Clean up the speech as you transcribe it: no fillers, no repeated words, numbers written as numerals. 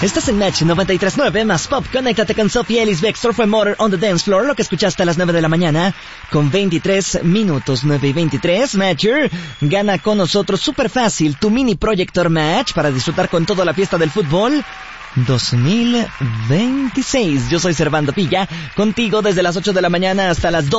Estás en Match 93.9 más Pop. Conéctate con Sophie Ellis Beck, Surf Motor on the Dance Floor. Lo que escuchaste a las 9 de la mañana con 23 minutos, 9 y 23. Matcher, gana con nosotros súper fácil tu mini Projector Match para disfrutar con toda la fiesta del fútbol 2026. Yo soy Servando Pilla, contigo desde las 8 de la mañana hasta las 2.